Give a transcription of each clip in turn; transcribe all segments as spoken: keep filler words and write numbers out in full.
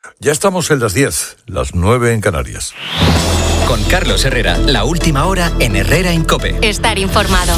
Ya estamos en las diez, las nueve en Canarias. Con Carlos Herrera, la última hora en Herrera en COPE. Estar informado.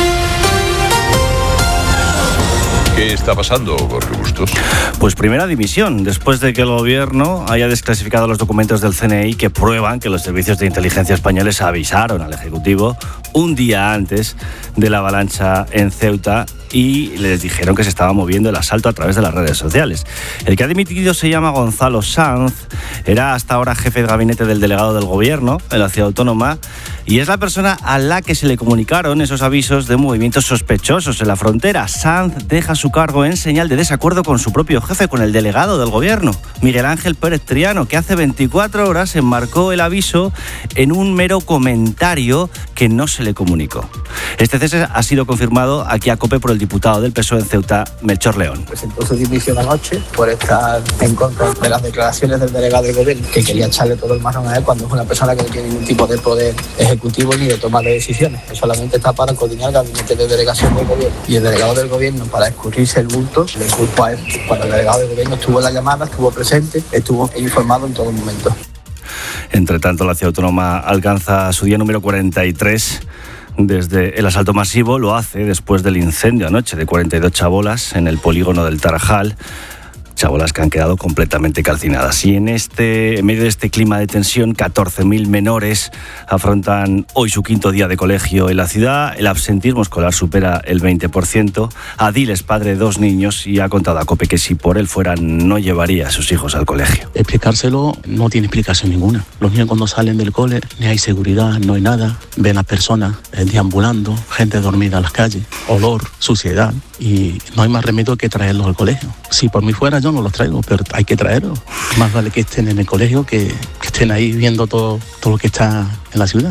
¿Qué está pasando, Jorge Bustos? Pues primera dimisión, después de que el gobierno haya desclasificado los documentos del C N I que prueban que los servicios de inteligencia españoles avisaron al Ejecutivo un día antes de la avalancha en Ceuta y les dijeron que se estaba moviendo el asalto a través de las redes sociales. El que ha dimitido se llama Gonzalo Sanz, era hasta ahora jefe de gabinete del delegado del gobierno en la ciudad autónoma y es la persona a la que se le comunicaron esos avisos de movimientos sospechosos en la frontera. Sanz deja su cargo en señal de desacuerdo con su propio jefe, con el delegado del gobierno, Miguel Ángel Pérez Triano, que hace veinticuatro horas enmarcó el aviso en un mero comentario que no se le comunicó. Este cese ha sido confirmado aquí a COPE por el diputado del P S O E en Ceuta, Melchor León. Presentó su dimisión anoche por estar en contra de las declaraciones del delegado del gobierno, que quería echarle todo el marrón a él cuando es una persona que no tiene ningún tipo de poder ejecutivo ni de toma de decisiones. Él solamente está para coordinar el gabinete de delegación del gobierno. Y el delegado del gobierno, para escurrirse el bulto, le culpó a él. Cuando el delegado del gobierno estuvo en la llamada, estuvo presente, estuvo informado en todo momento. Entre tanto, la ciudad autónoma alcanza su día número cuarenta y tres desde el asalto masivo. Lo hace después del incendio anoche de cuarenta y dos chabolas en el polígono del Tarajal. Chabolas que han quedado completamente calcinadas. Y en este en medio de este clima de tensión, catorce mil menores afrontan hoy su quinto día de colegio en la ciudad. El absentismo escolar supera el veinte por ciento. Adil es padre de dos niños y ha contado a COPE que si por él fuera no llevaría a sus hijos al colegio. Explicárselo no tiene explicación ninguna. Los niños cuando salen del cole ni hay seguridad, no hay nada. Ven a personas eh, deambulando, gente dormida en las calles, olor, suciedad. Y no hay más remedio que traerlos al colegio. Si por mí fuera yo no los traigo, pero hay que traerlos. Más vale que estén en el colegio que, que estén ahí viendo todo, todo lo que está en la ciudad.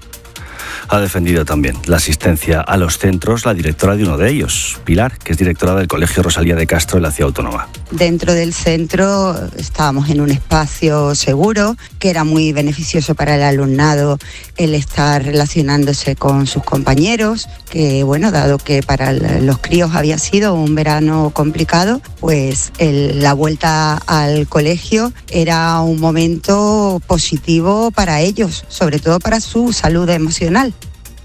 Ha defendido también la asistencia a los centros la directora de uno de ellos, Pilar, que es directora del Colegio Rosalía de Castro en la ciudad autónoma. Dentro del centro estábamos en un espacio seguro, que era muy beneficioso para el alumnado el estar relacionándose con sus compañeros, que bueno, dado que para los críos había sido un verano complicado, pues el, la vuelta al colegio era un momento positivo para ellos, sobre todo para su salud emocional.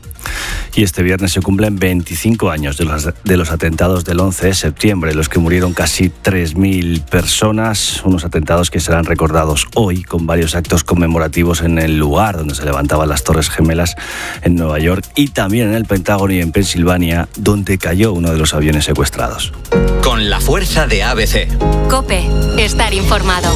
Y este viernes se cumplen veinticinco años de los, de los atentados del once de septiembre, en los que murieron casi tres mil personas, unos atentados que serán recordados hoy con varios actos conmemorativos en el lugar donde se levantaban las Torres Gemelas en Nueva York y también en el Pentágono y en Pensilvania, donde cayó uno de los aviones secuestrados. Con la fuerza de A B C. COPE, estar informado.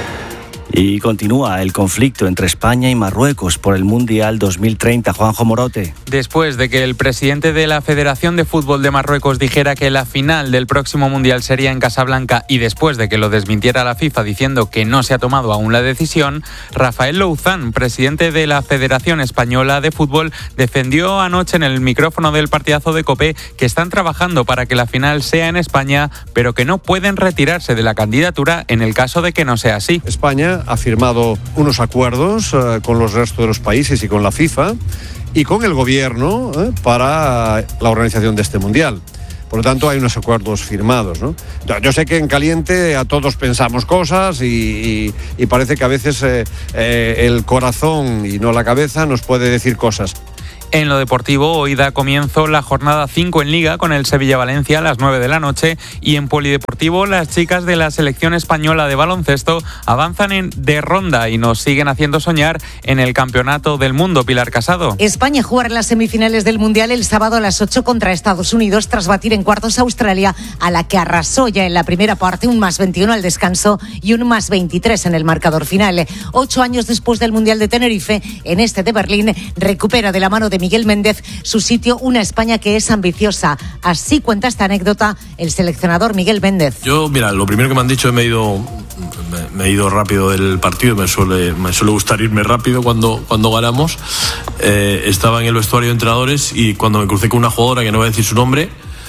Y continúa el conflicto entre España y Marruecos por el Mundial dos mil treinta. Juanjo Morote. Después de que el presidente de la Federación de Fútbol de Marruecos dijera que la final del próximo Mundial sería en Casablanca y después de que lo desmintiera la FIFA diciendo que no se ha tomado aún la decisión, Rafael Louzán, presidente de la Federación Española de Fútbol, defendió anoche en el micrófono del partidazo de COPE que están trabajando para que la final sea en España, pero que no pueden retirarse de la candidatura en el caso de que no sea así. España ha firmado unos acuerdos uh, con los restos de los países y con la FIFA y con el gobierno eh, para la organización de este Mundial. Por lo tanto, hay unos acuerdos firmados, ¿no? Yo sé que en caliente a todos pensamos cosas y, y, y parece que a veces eh, eh, el corazón y no la cabeza nos puede decir cosas. En lo deportivo, hoy da comienzo la jornada cinco en Liga con el Sevilla-Valencia a las nueve de la noche y en polideportivo las chicas de la selección española de baloncesto avanzan en, de ronda y nos siguen haciendo soñar en el Campeonato del Mundo. Pilar Casado. España jugará las semifinales del Mundial el sábado a las ocho contra Estados Unidos tras batir en cuartos a Australia, a la que arrasó ya en la primera parte, un más veintiuno al descanso y un más veintitrés en el marcador final. Ocho años después del Mundial de Tenerife, en este de Berlín, recupera de la mano de Miguel Méndez su sitio una España que es ambiciosa. Así cuenta esta anécdota el seleccionador Miguel Méndez. Yo, mira, lo primero que me han dicho, me he ido, me, me he ido rápido del partido, me suele, me suele gustar irme rápido cuando, cuando ganamos. Eh, estaba en el vestuario de entrenadores y cuando me crucé con una jugadora que no voy a decir su nombre,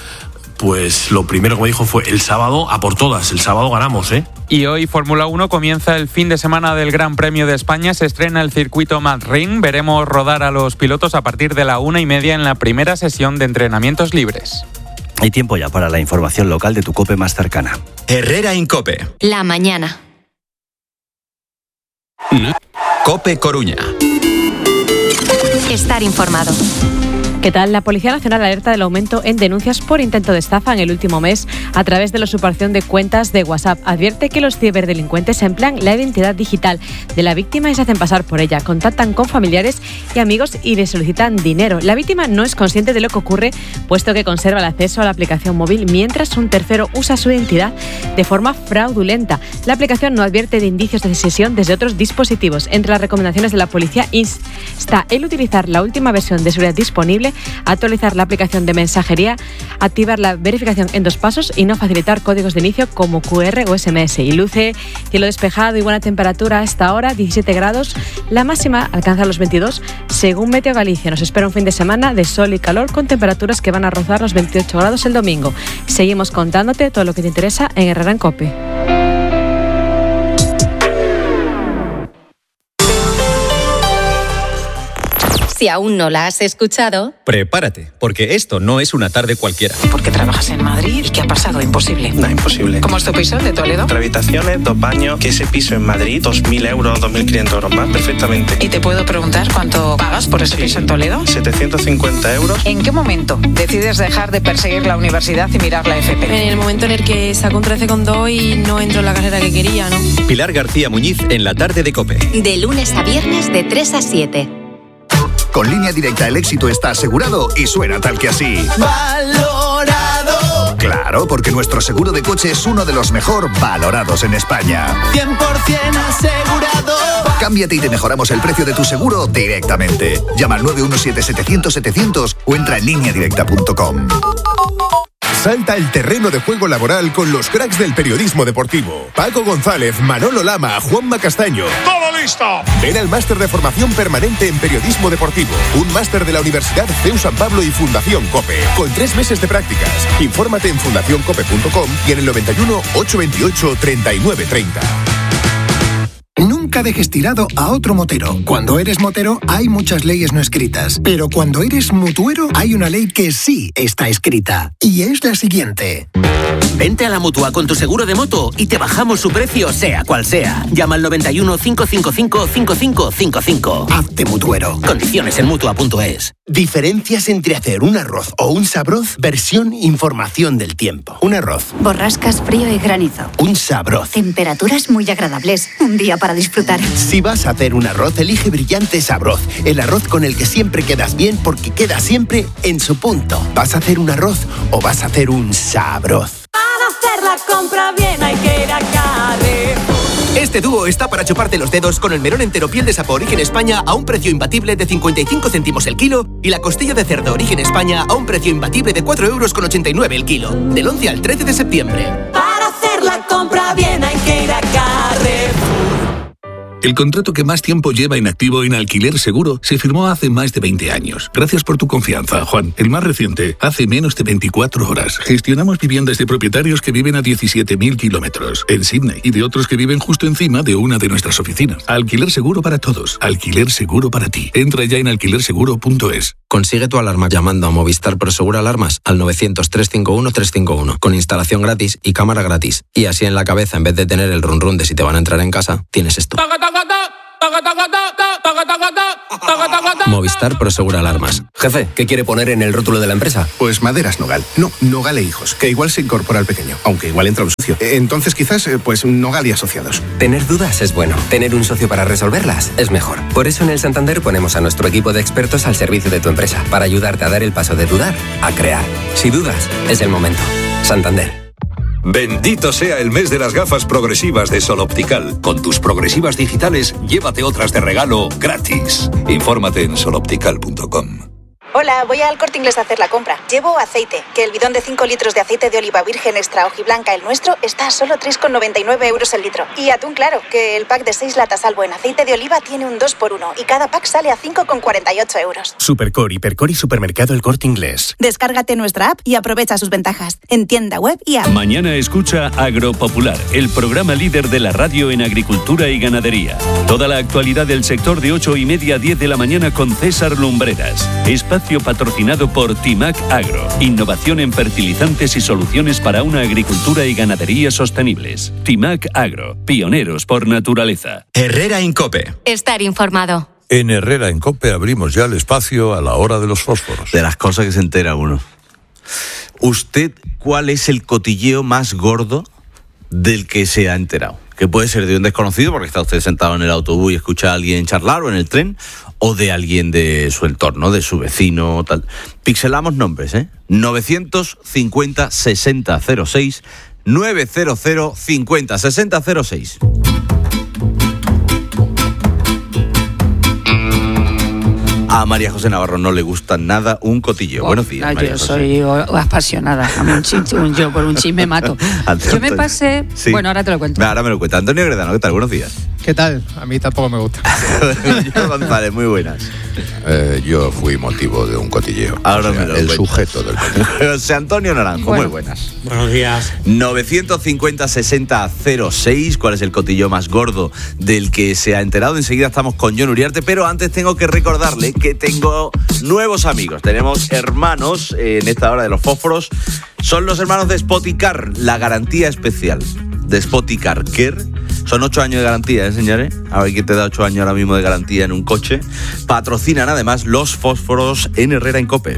pues lo primero que me dijo fue: el sábado a por todas, el sábado ganamos, ¿eh? Y hoy Fórmula uno comienza el fin de semana del Gran Premio de España, se estrena el circuito Madrid, veremos rodar a los pilotos a partir de la una y media en la primera sesión de entrenamientos libres. Hay tiempo ya para la información local de tu COPE más cercana. Herrera en COPE. La mañana. COPE Coruña. Estar informado. ¿Qué tal? La Policía Nacional alerta del aumento en denuncias por intento de estafa en el último mes a través de la usurpación de cuentas de WhatsApp. Advierte que los ciberdelincuentes emplean la identidad digital de la víctima y se hacen pasar por ella. Contactan con familiares y amigos y le solicitan dinero. La víctima no es consciente de lo que ocurre, puesto que conserva el acceso a la aplicación móvil mientras un tercero usa su identidad de forma fraudulenta. La aplicación no advierte de indicios de sesión desde otros dispositivos. Entre las recomendaciones de la policía está el utilizar la última versión de seguridad disponible, actualizar la aplicación de mensajería, activar la verificación en dos pasos y no facilitar códigos de inicio como cu erre o ese eme ese. Y luce cielo despejado y buena temperatura a esta hora, diecisiete grados. La máxima alcanza los veintidós. Según Meteo Galicia, nos espera un fin de semana de sol y calor con temperaturas que van a rozar los veintiocho grados el domingo. Seguimos contándote todo lo que te interesa en Herrera en COPE. Si aún no la has escuchado, prepárate, porque esto no es una tarde cualquiera. ¿Por qué trabajas en Madrid? ¿Y qué ha pasado? Imposible. No, imposible. ¿Cómo es tu piso de Toledo? Tres habitaciones, dos baños, que ese piso en Madrid, dos mil euros, dos mil quinientos euros más, perfectamente. ¿Y te puedo preguntar cuánto pagas por ese sí. piso en Toledo? setecientos cincuenta euros. ¿En qué momento decides dejar de perseguir la universidad y mirar la efe pe? En el momento en el que saco un trece coma dos y no entro en la carrera que quería, ¿no? Pilar García Muñiz en la tarde de COPE. De lunes a viernes de tres a siete. Con Línea Directa el éxito está asegurado y suena tal que así. ¡Valorado! Claro, porque nuestro seguro de coche es uno de los mejor valorados en España. cien por ciento asegurado. Cámbiate y te mejoramos el precio de tu seguro directamente. Llama al nueve uno siete, setecientos, setecientos o entra en línea directa punto com. Salta el terreno de juego laboral con los cracks del periodismo deportivo. Paco González, Manolo Lama, Juanma Castaño. ¡Todo listo! Ven al máster de formación permanente en periodismo deportivo. Un máster de la Universidad C E U San Pablo y Fundación COPE. Con tres meses de prácticas. Infórmate en fundación cope punto com y en el noventa y uno, ochocientos veintiocho, treinta y nueve treinta. Nunca dejes tirado a otro motero. Cuando eres motero hay muchas leyes no escritas, pero cuando eres mutuero hay una ley que sí está escrita, y es la siguiente. Vente a la Mutua con tu seguro de moto y te bajamos su precio sea cual sea. Llama al noventa y uno, cinco cinco cinco, cinco cinco cinco cinco. Hazte mutuero. Condiciones en mutua punto es. Diferencias entre hacer un arroz o un sabroz, versión información del tiempo. Un arroz. Borrascas, frío y granizo. Un sabroz. Temperaturas muy agradables. Un día para disfrutar. Si vas a hacer un arroz, elige Brillante Sabroz. El arroz con el que siempre quedas bien porque queda siempre en su punto. ¿Vas a hacer un arroz o vas a hacer un sabroz? Para hacer la compra bien hay que ir a Carrefour. Este dúo está para chuparte los dedos con el melón entero piel de sapo Origen España a un precio imbatible de cincuenta y cinco céntimos el kilo y la costilla de cerdo Origen España a un precio imbatible de cuatro euros con ochenta y nueve el kilo. Del once al trece de septiembre. Para hacer la compra bien hay que ir a Carrefour. El contrato que más tiempo lleva inactivo en Alquiler Seguro se firmó hace más de veinte años. Gracias por tu confianza, Juan. El más reciente, hace menos de veinticuatro horas. Gestionamos viviendas de propietarios que viven a diecisiete mil kilómetros en Sydney y de otros que viven justo encima de una de nuestras oficinas. Alquiler Seguro para todos. Alquiler Seguro para ti. Entra ya en alquiler seguro punto es. Consigue tu alarma llamando a Movistar Prosegur Alarmas al novecientos, trescientos cincuenta y uno, trescientos cincuenta y uno con instalación gratis y cámara gratis. Y así en la cabeza, en vez de tener el run run de si te van a entrar en casa, tienes esto. Movistar Prosegur Alarmas. Jefe, ¿qué quiere poner en el rótulo de la empresa? Pues Maderas Nogal. No, Nogal e Hijos, que igual se incorpora al pequeño, aunque igual entra un socio. Entonces quizás, pues Nogal y Asociados. Tener dudas es bueno. Tener un socio para resolverlas es mejor. Por eso en el Santander ponemos a nuestro equipo de expertos al servicio de tu empresa, para ayudarte a dar el paso de dudar a crear. Si dudas, es el momento. Santander. Bendito sea el mes de las gafas progresivas de Sol Optical. Con tus progresivas digitales, llévate otras de regalo gratis. Infórmate en sol optical punto com. Hola, voy al Corte Inglés a hacer la compra. Llevo aceite, que el bidón de cinco litros de aceite de oliva virgen extra hojiblanca, el nuestro, está a solo tres con noventa y nueve euros el litro. Y atún claro, que el pack de seis latas al buen aceite de oliva tiene un dos por uno y cada pack sale a cinco con cuarenta y ocho euros. Supercor, Hipercor y Supermercado El Corte Inglés. Descárgate nuestra app y aprovecha sus ventajas. En tienda web y app. Mañana escucha Agropopular, el programa líder de la radio en agricultura y ganadería. Toda la actualidad del sector de ocho y media a diez de la mañana con César Lumbreras. Espacio espacio patrocinado por Timac Agro. Innovación en fertilizantes y soluciones para una agricultura y ganadería sostenibles. Timac Agro, pioneros por naturaleza. Herrera Incope. Estar informado. En Herrera en COPE abrimos ya el espacio a la hora de los fósforos. De las cosas que se entera uno. ¿Usted cuál es el cotilleo más gordo del que se ha enterado? Que puede ser de un desconocido, porque está usted sentado en el autobús y escucha a alguien charlar, o en el tren, o de alguien de su entorno, de su vecino, tal. Pixelamos nombres, ¿eh? novecientos cincuenta sesenta cero seis, novecientos cincuenta sesenta cero seis. A María José Navarro no le gusta nada un cotilleo. Oh, Buenos días, no, María yo José. soy apasionada. A mí un chisme, un, yo por un chisme mato. Yo me pasé... Sí. Bueno, ahora te lo cuento. Ahora me lo cuenta. Antonio Gredano, ¿qué tal? Buenos días. ¿Qué tal? A mí tampoco me gusta. Yo, González, muy buenas. Eh, yo fui motivo de un cotilleo. Ahora o sea, me lo el cuentas. Sujeto del cotilleo. José Antonio Naranjo, bueno. Muy buenas. Buenos días. novecientos cincuenta sesenta cero seis, ¿cuál es el cotilleo más gordo del que se ha enterado? Enseguida estamos con John Uriarte, pero antes tengo que recordarle que tengo nuevos amigos. Tenemos hermanos en esta hora de los fósforos. Son los hermanos de Spoticar, la garantía especial de Spoticar Care. Son ocho años de garantía, ¿eh, señores? A ver quién te da ocho años ahora mismo de garantía en un coche. Patrocinan además los fósforos en Herrera en COPE.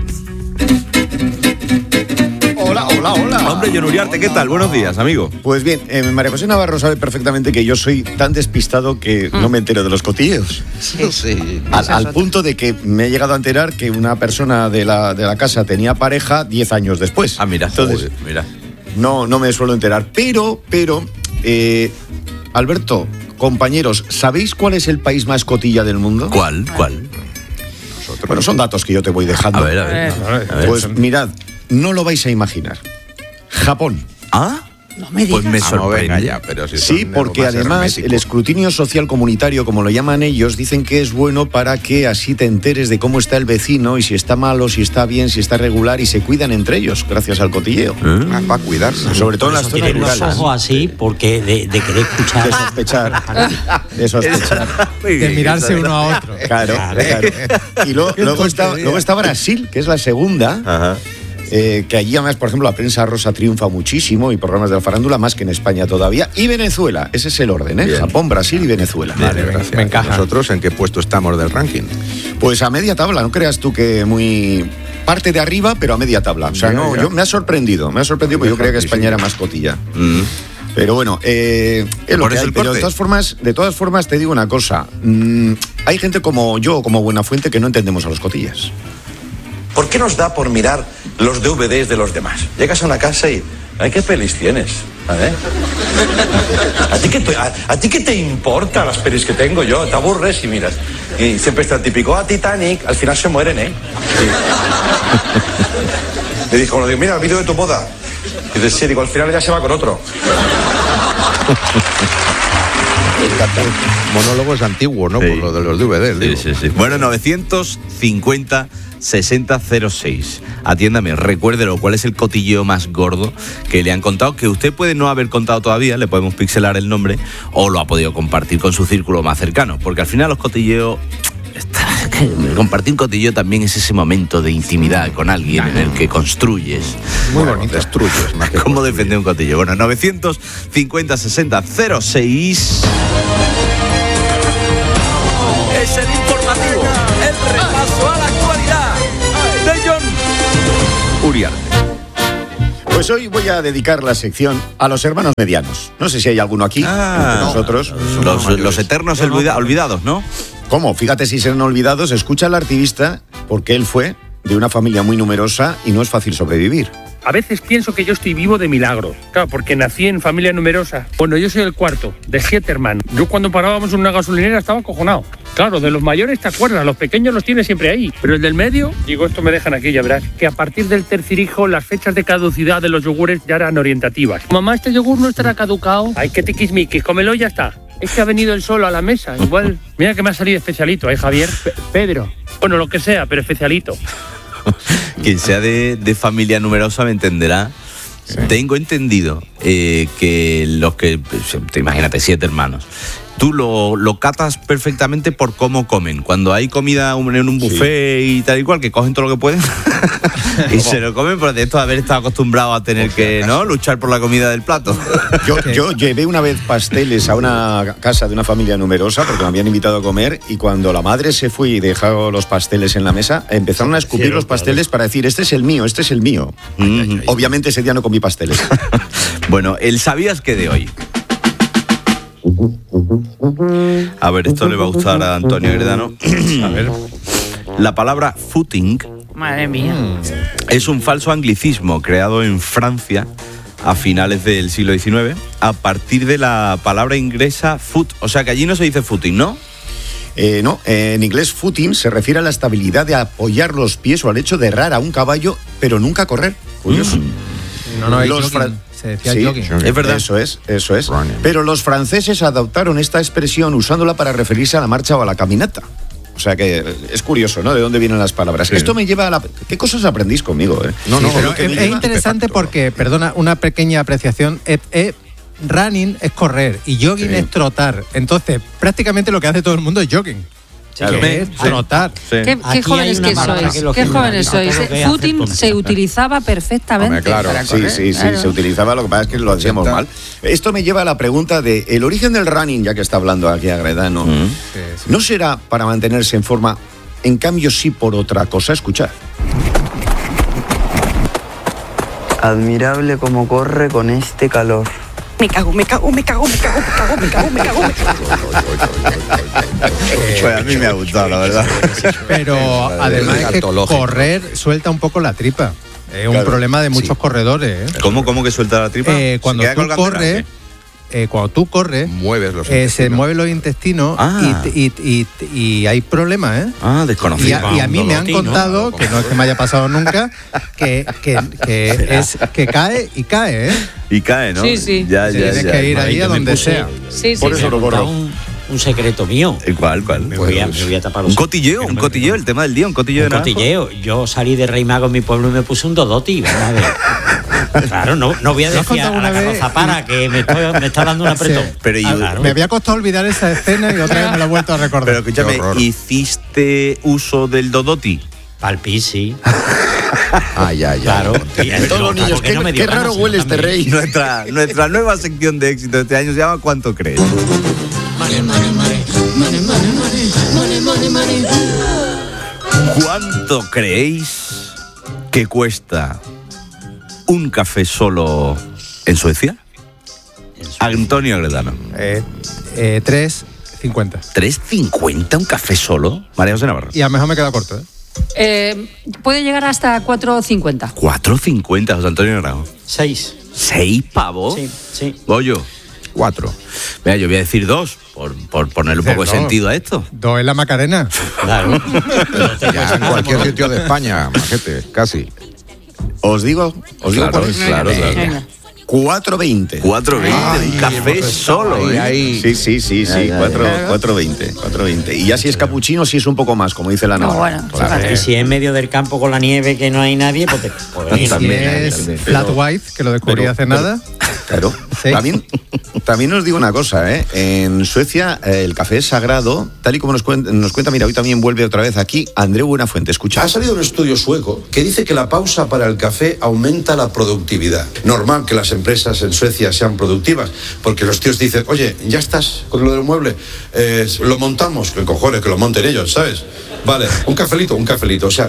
Hola, hola, hola. Hombre, John Uriarte, ¿qué tal? Buenos días, amigo. Pues bien, eh, María José Navarro sabe perfectamente que yo soy tan despistado que mm. no me entero de los cotilleos. Sí, sí. Al, al punto de que me he llegado a enterar que una persona de la, de la casa tenía pareja diez años después. Ah, mira. Entonces, joder, mira. No, no me suelo enterar. Pero, pero, eh, Alberto, compañeros, ¿sabéis cuál es el país más cotilla del mundo? ¿Cuál? ¿Cuál? Nosotros. Bueno, son datos que yo te voy dejando. A ver, a ver. A ver, a ver. Pues mirad, no lo vais a imaginar. Japón. ¿Ah? No me digas. Pues me sorprende. Ah, no, venga ya, pero si sí, porque además hermético. El escrutinio social comunitario, como lo llaman ellos, dicen que es bueno para que así te enteres de cómo está el vecino y si está malo, si está bien, si está regular, y se cuidan entre ellos gracias al cotilleo. ¿Eh? Ah, para cuidarse. Sobre todo en las zonas rurales. Los ojos así porque de, de querer escuchar. De sospechar. De sospechar. De mirarse uno a otro. Claro, claro. Y luego, luego, está, luego está Brasil, que es la segunda. Ajá. Eh, que allí además, por ejemplo, la prensa rosa triunfa muchísimo y programas de la farándula más que en España todavía. Y Venezuela, ese es el orden, ¿eh? Bien. Japón, Brasil y Venezuela. Vale, vale, me encaja. ¿Nosotros en qué puesto estamos del ranking? Pues a media tabla, no creas tú que muy... Parte de arriba, pero a media tabla. O sea, ya, no, ya. Yo me ha sorprendido, me ha sorprendido porque yo creía que España era más cotilla. Mm. Pero bueno, eh, es lo que hay. Pero de todas formas, de todas formas te digo una cosa. Mm, hay gente como yo, como Buenafuente, que no entendemos a los cotillas. ¿Por qué nos da por mirar los D V Ds de los demás? Llegas a una casa y... ¿ay, qué pelis tienes? ¿Vale? ¿A ti, qué te, a, ¿A ti qué te importa las pelis que tengo yo? Te aburres y miras. Y siempre está el típico, ah, Titanic, al final se mueren, ¿eh? Sí. Le dijo uno, digo, mira, el vídeo de tu boda. Y dice, sí, digo, al final ya se va con otro. Monólogos antiguos, ¿no? Sí. Por lo de los D V Ds. Sí, sí, sí. Bueno, novecientos cincuenta sesenta cero seis. Atiéndame, recuérdelo, ¿cuál es el cotilleo más gordo que le han contado? Que usted puede no haber contado todavía, le podemos pixelar el nombre, o lo ha podido compartir con su círculo más cercano. Porque al final los cotilleos... Compartir un cotilleo también es ese momento de intimidad con alguien en el que construyes. Muy bonito. Destruyes. Más que ¿Cómo defender un cotilleo? Bueno, novecientos cincuenta sesenta cero seis. Es el informativo, el repaso a la actualidad de John Uriarte. Pues hoy voy a dedicar la sección a los hermanos medianos. No sé si hay alguno aquí, ah, entre nosotros. Los, los eternos olvida- olvidados, ¿no? ¿Cómo? Fíjate si serán olvidados. Escucha al activista, porque él fue de una familia muy numerosa y no es fácil sobrevivir. A veces pienso que yo estoy vivo de milagros. Claro, porque nací en familia numerosa. Bueno, yo soy el cuarto, de siete hermanos. Yo cuando parábamos en una gasolinera estaba acojonado. Claro, de los mayores te acuerdas, los pequeños los tienes siempre ahí. Pero el del medio, digo, esto me dejan aquí, ya verás, que a partir del tercer hijo las fechas de caducidad de los yogures ya eran orientativas. Mamá, este yogur no estará caducado. Ay, qué tiquismiquis, cómelo y ya está. Es que ha venido él solo a la mesa. Igual, mira que me ha salido especialito, ¿eh, Javier? Pe- Pedro. Bueno, lo que sea, pero especialito. Quien sea de, de familia numerosa me entenderá. Sí. Tengo entendido eh, que los que, te imagínate, siete hermanos, tú lo, lo catas perfectamente por cómo comen. Cuando hay comida en un buffet sí. y tal y cual, que cogen todo lo que pueden y se lo comen, por esto de haber estado acostumbrado a tener que no luchar por la comida del plato. Yo, yo llevé una vez pasteles a una casa de una familia numerosa porque me habían invitado a comer, y cuando la madre se fue y dejó los pasteles en la mesa, empezaron a escupir los pasteles para decir, este es el mío, este es el mío. Ay, ay, ay. Obviamente ese día no comí pasteles. Bueno, el ¿sabías qué de hoy? A ver, esto le va a gustar a Antonio Heredano. A ver. La palabra footing, madre mía, es un falso anglicismo creado en Francia a finales del siglo diecinueve a partir de la palabra inglesa foot. O sea que allí no se dice footing, ¿no? Eh, no, en inglés footing se refiere a la estabilidad de apoyar los pies o al hecho de errar a un caballo, pero nunca correr. Curioso. Mm. No, no, hay los fra- se decía sí, jogging. Es verdad. Eso es, eso es. Running. Pero los franceses adoptaron esta expresión usándola para referirse a la marcha o a la caminata. O sea que es curioso, ¿no? De dónde vienen las palabras. Sí. Esto me lleva a la... ¿Qué cosas aprendís conmigo, eh? No, no, sí, pero es, es interesante porque, perdona, una pequeña apreciación, es, es, running es correr y jogging sí. es trotar. Entonces, prácticamente lo que hace todo el mundo es jogging. Claro. Que es trotar. Sí. ¿Qué, qué jóvenes que sois? Que ¿Qué jóvenes sois? Footing se utilizaba perfectamente. Hombre, claro, para correr, sí, sí, claro. sí, se utilizaba, lo que pasa es que lo hacíamos mal. Esto me lleva a la pregunta de el origen del running, ya que está hablando aquí Agredano. Mm. Sí, sí. ¿No será para mantenerse en forma, en cambio sí por otra cosa? Escuchad. Admirable cómo corre con este calor. Me cago, me cago, me cago, me cago, me cago, me cago, me cago, me cago. Pues a mí me ha gustado, la verdad. Pero además es que correr suelta un poco la tripa. Es un claro, problema de muchos sí. corredores. ¿eh? ¿Cómo, ¿Cómo que suelta la tripa? Eh, cuando tú corres... Eh, cuando tú corres, mueves los eh, se mueven los intestinos ah. y, y, y, y hay problemas, ¿eh? Ah, desconocido. Y a, y a mí me han contado, que no es que me haya pasado nunca, que, que, que, es, que cae y cae, ¿eh? Y cae, ¿no? Sí, sí. Ya, sí, ya, tienes ya. que ir ahí a donde puse, sea. Sí, sí. Por eso lo corro. Un, un secreto mío. ¿Cuál, cuál? Me voy a, me voy a tapar los un cotilleo, un cotilleo, el tema del día, un cotilleo un de cotilleo. Yo salí de Rey Mago en mi pueblo y me puse un dodoti. A ver. Claro, no, no voy a decir a la carroza para que me, estoy, me está dando un apretón. Sí, pero yo, claro. Me había costado olvidar esa escena y otra vez me la he vuelto a recordar. Pero escúchame, ¿hiciste uso del dodoti? Palpí, sí. Ah, ya, ya. Claro. Todos los niños, qué, no qué ganas, raro huele este rey. Nuestra, nuestra nueva sección de éxito de este año se llama ¿Cuánto crees? Money, money, money, money, money, money, money, money, money. ¿Cuánto creéis que cuesta un café solo en Suecia? Antonio Agredano. Eh, eh, tres cincuenta. ¿tres cincuenta un café solo? María José Navarro. Y a lo mejor me queda corto, ¿eh? Eh, puede llegar hasta cuatro cincuenta. cuatro cincuenta, José Antonio Navarro. seis. ¿seis pavos? Sí, sí. Bollo. Cuatro. Mira, yo voy a decir dos, por, por ponerle un poco de sentido a esto. Dos en la Macarena. Claro. Ya en cualquier sitio de España, majete, casi. Os digo, os digo claro, cuál es. Claro, claro. cuatro veinte. cuatro veinte, un café solo, ¿eh? Ahí. Sí, sí, sí, sí, cuatro veinte, cuatro veinte. Y ya si es capuchino, sí es un poco más, como dice la Nora. No, bueno, claro. Y si es en medio del campo con la nieve, que no hay nadie, pues te podéis. Si es también, flat pero, white, que lo descubrí pero, hace pero, nada. Claro. ¿Sí? También, también os digo una cosa, ¿eh? En Suecia eh, el café es sagrado, tal y como nos cuenta, nos cuenta, mira, hoy también vuelve otra vez aquí Andreu Buenafuente. Escucha. Ha salido un estudio sueco que dice que la pausa para el café aumenta la productividad. Normal que las empresas en Suecia sean productivas, porque los tíos dicen, oye, ya estás con lo del mueble, eh, lo montamos, que cojones, que lo monten ellos, ¿sabes? Vale, un cafelito, un cafelito, o sea...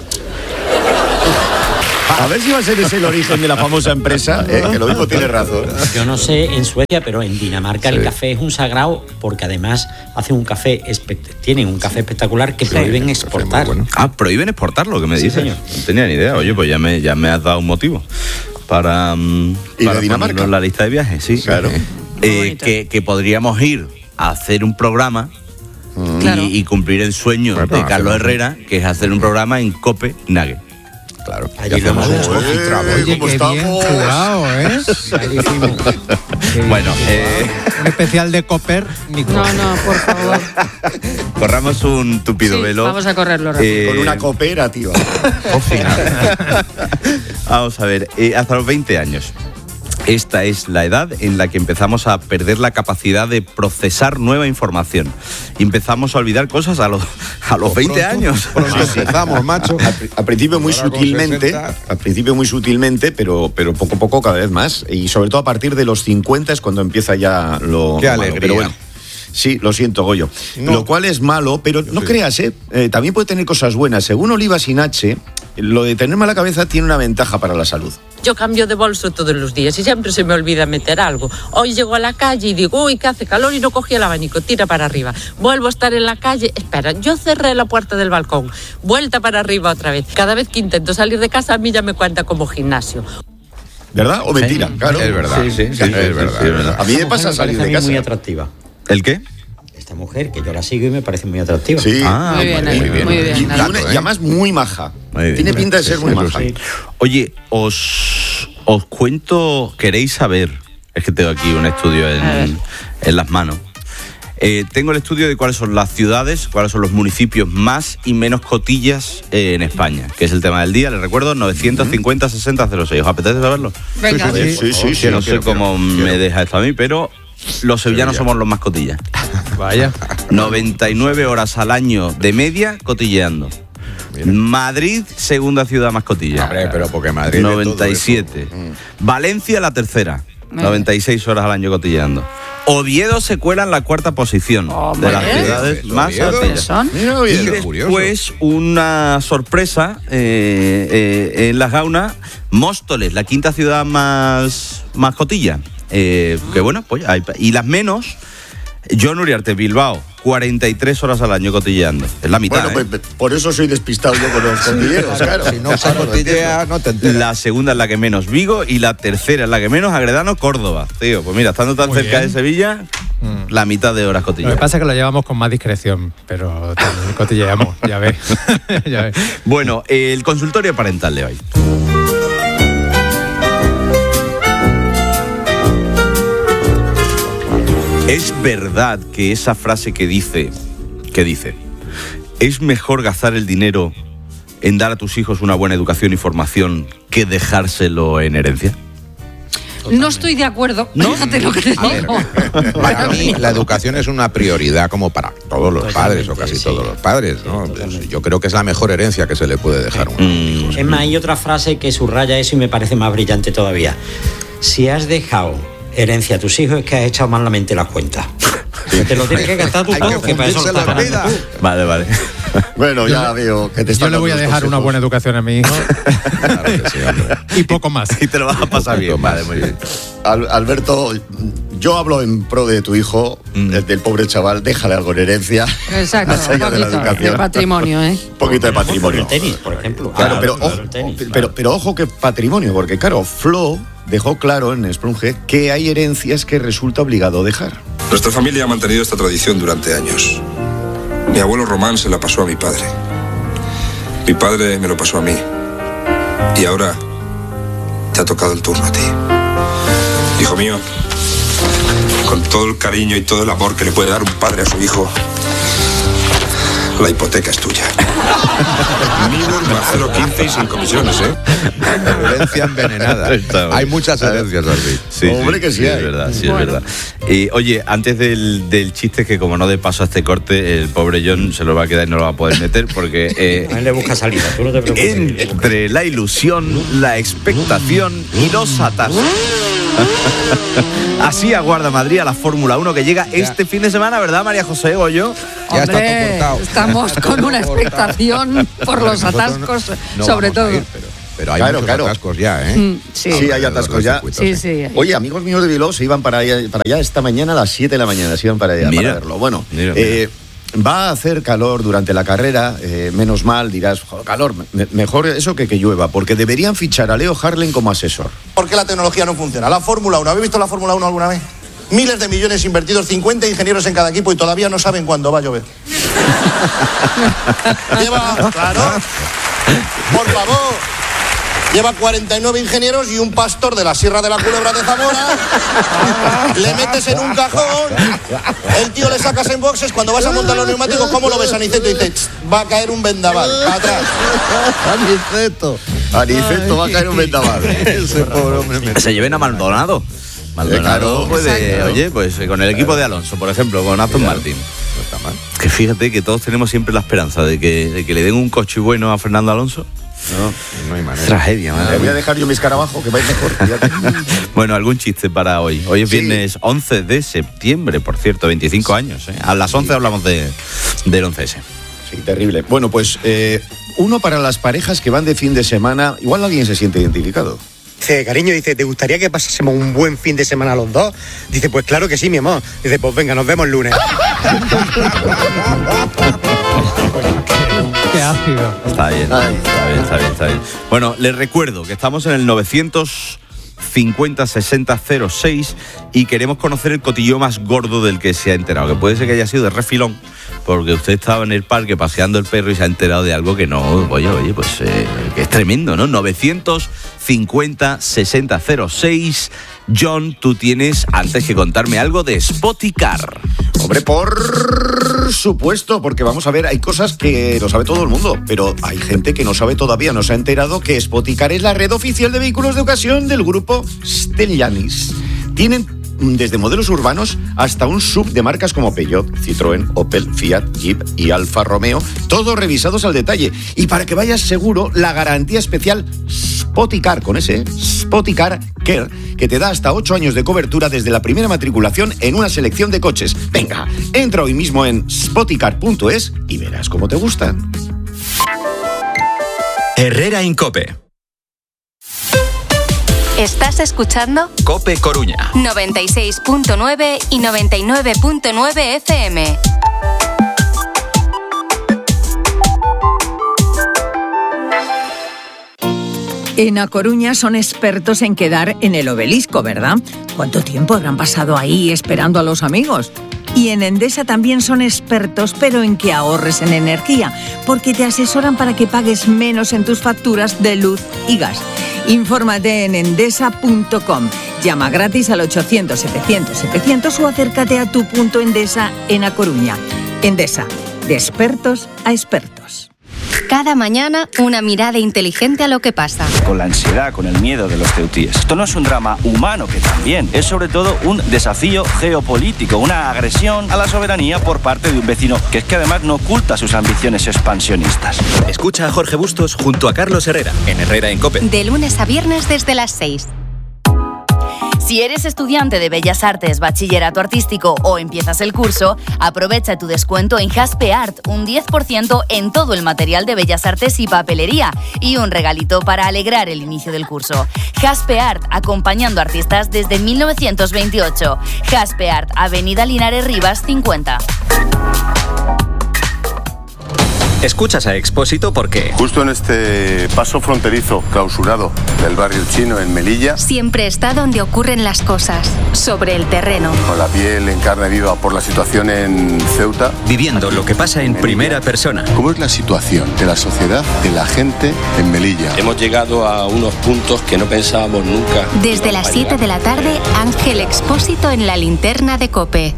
A ver si va a ser ese el origen de la famosa empresa, eh, que lo mismo tiene razón. Yo no sé en Suecia, pero en Dinamarca sí. El café es un sagrado porque además hacen un café, tienen un café espectacular que sí, prohíben exportar. Bueno. Ah, prohíben exportar, lo que me sí, dices. Señor. No tenía ni idea. Oye, pues ya me, ya me has dado un motivo para, um, ¿Y para de Dinamarca? En la lista de viajes, sí. Claro. Eh, que, que podríamos ir a hacer un programa mm. y, y cumplir el sueño bueno, de Carlos Herrera, que es hacer un programa en Copenhague. Claro. Allí lo hemos hecho. Oye, qué bien jugado, ¿eh? Bueno, eh... un especial de Coper. No, no, por favor. Corramos un tupido sí, velo. Vamos a correrlo rápido. Eh... Con una cooperativa. Vamos a ver, eh, hasta los veinte años. esta es la edad en la que empezamos a perder la capacidad de procesar nueva información. Y empezamos a olvidar cosas a los, a los veinte años. Pronto empezamos, macho. Al, al principio muy sutilmente, al principio muy sutilmente, pero, pero poco a poco cada vez más. Y sobre todo a partir de los cincuenta es cuando empieza ya lo... Qué lo malo. alegría. Pero bueno. Sí, lo siento, Goyo. No. Lo cual es malo, pero no sí. creas, ¿eh? ¿eh? También puede tener cosas buenas. Según Oliva Sinache, lo de tener mala cabeza tiene una ventaja para la salud. Yo cambio de bolso todos los días y siempre se me olvida meter algo. Hoy llego a la calle y digo, uy, que hace calor y no cogí el abanico, tira para arriba. Vuelvo a estar en la calle, espera, yo cerré la puerta del balcón, vuelta para arriba otra vez. Cada vez que intento salir de casa a mí ya me cuenta como gimnasio. ¿Verdad? ¿O mentira? Sí. Claro. Es verdad. Sí, sí, sí, sí, es, es, verdad, sí, es verdad. A mí me pasa salir de casa. Muy atractiva. ¿El qué? Esta mujer, que yo la sigo y me parece muy atractiva. Sí. Ah, muy bien, muy bien. Muy bien. Y, y, una, y además muy maja. Muy bien. Tiene pinta de ser muy maja. Sí. Oye, os, os cuento, queréis saber, es que tengo aquí un estudio en, en las manos. Eh, tengo el estudio de cuáles son las ciudades, cuáles son los municipios más y menos cotillas eh, en España, que es el tema del día. Les recuerdo, novecientos cincuenta sesenta cero seis. ¿Os apetece saberlo? Venga. Sí, sí, sí. sí, sí no quiero, sé quiero, cómo quiero. me deja esto a mí, pero los sevillanos sí, somos los más cotillas. Vaya. noventa y nueve horas al año de media cotilleando. Mira. Madrid, segunda ciudad más cotilla. Hombre, pero porque Madrid noventa y siete. Valencia, la tercera. noventa y seis horas al año cotilleando. Oviedo se cuela en la cuarta posición oh, de las ciudades ¿eh? más cotillas. Y después, una sorpresa eh, eh, en las Gaunas, Móstoles, la quinta ciudad más, más cotilla. Eh, que bueno, pues hay, y las menos, Jon Uriarte, Bilbao, cuarenta y tres horas al año cotilleando. Es la mitad. Bueno, ¿eh? pues, por eso soy despistado yo con los cotilleros, claro. Si no se cotillea, no te enteras. La segunda es la que menos, Vigo, y la tercera es la que menos, Agredano, Córdoba. Tío, pues mira, estando tan Muy cerca bien. de Sevilla, mm. la mitad de horas cotilleando. Lo que pasa es que lo llevamos con más discreción, pero también cotilleamos, ya ves. ya ves. Bueno, el consultorio parental de hoy. Es verdad que esa frase que dice, que dice, es mejor gastar el dinero en dar a tus hijos una buena educación y formación que dejárselo en herencia. Totalmente. No estoy de acuerdo. ¿No? Fíjate lo que te digo. Para mí la educación es una prioridad como para todos los padres o casi sí. todos los padres, ¿no? Sí, yo creo que es la mejor herencia que se le puede dejar a unos mm. hijos. Es más, hay otra frase que subraya eso y me parece más brillante todavía. Si has dejado herencia a tus hijos es que has echado malamente las cuentas. Sí. Te lo tienes que gastar tú todo, que, que para eso lo estás ganando tú. Vale, vale. Bueno, ya veo que te está. Yo le voy a dejar una buena educación a mi hijo. Claro que sí, hombre. Y poco más. Y te lo vas a pasar bien. Vale, muy bien. Al, Alberto, yo hablo en pro de tu hijo, mm. del, del pobre chaval, déjale algo en herencia. Exacto, un poquito de, de patrimonio, ¿eh? Un poquito de patrimonio. El tenis, por ejemplo. Claro, claro, pero, ojo, el tenis, pero, claro. pero ojo que patrimonio, porque claro, Flo dejó claro en Sprunge que hay herencias que resulta obligado dejar. Nuestra familia ha mantenido esta tradición durante años. Mi abuelo Román se la pasó a mi padre. Mi padre me lo pasó a mí. Y ahora te ha tocado el turno a ti. Hijo mío, con todo el cariño y todo el amor que le puede dar un padre a su hijo, la hipoteca es tuya. Mibor, Marcelo quince y sin comisiones, ¿eh? Herencia envenenada. Hay muchas herencias así. Sí, Hombre sí, que sí, sí hay. es verdad, sí bueno. es verdad. Y oye, antes del, del chiste, que como no de paso a este corte, el pobre Jon se lo va a quedar y no lo va a poder meter porque... Eh, a él le busca salida, tú no te preocupes. Entre la ilusión, la expectación y los atascos. Así aguarda Madrid a la Fórmula uno que llega ya. este fin de semana, ¿verdad, María José Goyo? Ya está todo cortado. Estamos con una expectación por los atascos, no, no sobre todo. Ir, pero, pero hay claro, muchos claro. atascos ya, ¿eh? Mm, sí. sí, hay atascos ya. Sí, sí. Oye, amigos míos de Bilbao se iban para allá, para allá esta mañana a las siete de la mañana, se iban para allá mira, para verlo. Bueno, mira, mira. Eh, va a hacer calor durante la carrera, eh, menos mal, dirás, calor, me, mejor eso que que llueva, porque deberían fichar a Leo Harlem como asesor. ¿Por qué la tecnología no funciona? La Fórmula uno, ¿habéis visto la Fórmula uno alguna vez? Miles de millones invertidos, cincuenta ingenieros en cada equipo y todavía no saben cuándo va a llover. Lleva, claro, por favor, lleva cuarenta y nueve ingenieros y un pastor de la Sierra de la Culebra de Zamora. Le metes en un cajón, el tío le sacas en boxes, cuando vas a montar los neumáticos, ¿cómo lo ves, Aniceto? Y dice, va a caer un vendaval, para atrás. Aniceto. Aniceto va a caer un vendaval. Ese pobre hombre. Me... Se lleven a Maldonado. Maldonado eh, claro, puede, exacto. Oye, pues con el equipo de Alonso, por ejemplo, con Aston claro. Martin. No está mal. Que fíjate que todos tenemos siempre la esperanza de que, de que le den un coche bueno a Fernando Alonso. No, no hay manera. Tragedia, madre. Le voy a dejar yo mi escarabajo, que vais mejor. Bueno, algún chiste para hoy. Hoy es sí. viernes once de septiembre, por cierto, veinticinco años. ¿eh? A las once sí. hablamos de, del once ese. Sí, terrible. Bueno, pues eh, uno para las parejas que van de fin de semana. Igual alguien se siente identificado. Dice, cariño, dice, ¿te gustaría que pasásemos un buen fin de semana los dos? Dice, pues claro que sí, mi amor. Dice, pues venga, nos vemos el lunes. Qué ácido. Está bien, está bien, está bien, está bien. Bueno, les recuerdo que estamos en el novecientos cincuenta sesenta cero seis y queremos conocer el cotilleo más gordo del que se ha enterado, que puede ser que haya sido de refilón, porque usted estaba en el parque paseando el perro y se ha enterado de algo que no, oye, oye, pues eh, que es tremendo, ¿no? novecientos cincuenta sesenta cero seis. John, tú tienes antes que contarme algo de Spoticar. Hombre, por supuesto, porque vamos a ver, hay cosas que lo sabe todo el mundo, pero hay gente que no sabe todavía, no se ha enterado que Spoticar es la red oficial de vehículos de ocasión del grupo Stellantis. Tienen desde modelos urbanos hasta un sub de marcas como Peugeot, Citroën, Opel, Fiat, Jeep y Alfa Romeo, todos revisados al detalle. Y para que vayas seguro, la garantía especial Spoticar, con ese, Spoticar Care, que te da hasta ocho años de cobertura desde la primera matriculación en una selección de coches. Venga, entra hoy mismo en spoticar punto es y verás cómo te gustan. Herrera Incope. ¿Estás escuchando? Cope Coruña. noventa y seis punto nueve y noventa y nueve punto nueve F M. En A Coruña son expertos en quedar en el Obelisco, ¿verdad? ¿Cuánto tiempo habrán pasado ahí esperando a los amigos? Y en Endesa también son expertos, pero en que ahorres en energía, porque te asesoran para que pagues menos en tus facturas de luz y gas. Infórmate en endesa punto com. Llama gratis al ochocientos setecientos setecientos o acércate a tu punto Endesa en A Coruña. Endesa, de expertos a expertos. Cada mañana una mirada inteligente a lo que pasa. Con la ansiedad, con el miedo de los ceutíes. Esto no es un drama humano, que también es sobre todo un desafío geopolítico, una agresión a la soberanía por parte de un vecino que es que además no oculta sus ambiciones expansionistas. Escucha a Jorge Bustos junto a Carlos Herrera en Herrera en Cope. De lunes a viernes desde las seis. Si eres estudiante de Bellas Artes, bachillerato artístico o empiezas el curso, aprovecha tu descuento en Jaspeart, un diez por ciento en todo el material de Bellas Artes y papelería y un regalito para alegrar el inicio del curso. Jaspeart, acompañando artistas desde mil novecientos veintiocho. Jaspeart, Avenida Linares Rivas cincuenta. Escuchas a Expósito porque... Justo en este paso fronterizo clausurado del barrio chino en Melilla... Siempre está donde ocurren las cosas, sobre el terreno. Con la piel en carne viva por la situación en Ceuta... Viviendo lo que pasa en primera persona. ¿Cómo es la situación de la sociedad, de la gente en Melilla? Hemos llegado a unos puntos que no pensábamos nunca. Desde las siete de la tarde, Ángel Expósito en la linterna de COPE.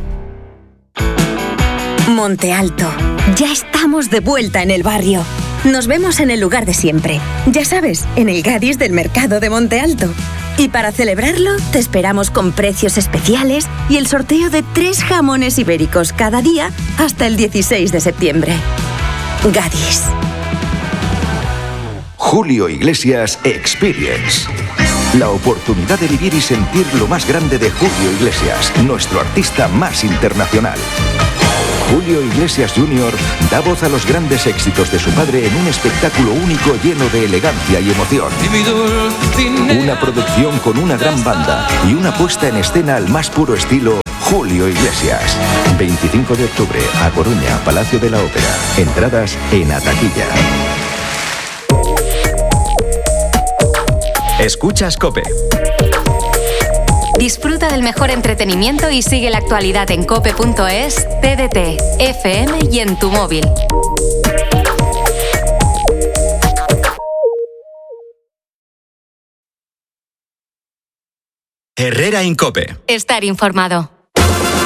Monte Alto. Ya estamos de vuelta en el barrio. Nos vemos en el lugar de siempre. Ya sabes, en el Gadis del mercado de Monte Alto. Y para celebrarlo, te esperamos con precios especiales y el sorteo de tres jamones ibéricos cada día hasta el dieciséis de septiembre. Gadis. Julio Iglesias Experience. La oportunidad de vivir y sentir lo más grande de Julio Iglesias, nuestro artista más internacional. Julio Iglesias junior da voz a los grandes éxitos de su padre en un espectáculo único lleno de elegancia y emoción. Una producción con una gran banda y una puesta en escena al más puro estilo Julio Iglesias. veinticinco de octubre, A Coruña, Palacio de la Ópera. Entradas en Ataquilla. Escuchas COPE. Disfruta del mejor entretenimiento y sigue la actualidad en cope punto es, T D T, F M y en tu móvil. Herrera en COPE. Estar informado.